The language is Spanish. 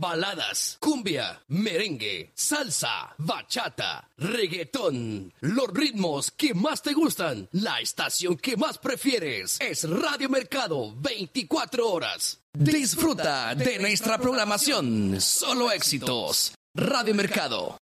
baladas, cumbia, merengue, salsa, bachata, reggaetón. Los ritmos que más te gustan, la estación que más prefieres es Radio Mercado 24 horas. Disfruta de nuestra programación. Solo éxitos. Radio Mercado.